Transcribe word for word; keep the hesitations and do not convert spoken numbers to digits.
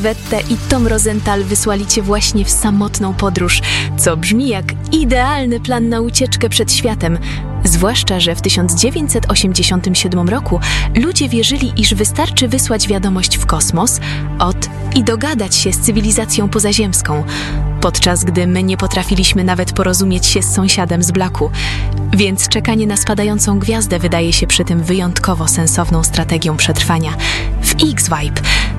Wette i Tom Rosenthal wysłali cię właśnie w samotną podróż, co brzmi jak idealny plan na ucieczkę przed światem. Zwłaszcza, że w tysiąc dziewięćset osiemdziesiątym siódmym roku ludzie wierzyli, iż wystarczy wysłać wiadomość w kosmos od i dogadać się z cywilizacją pozaziemską, podczas gdy my nie potrafiliśmy nawet porozumieć się z sąsiadem z Blaku. Więc czekanie na spadającą gwiazdę wydaje się przy tym wyjątkowo sensowną strategią przetrwania. W X-Vibe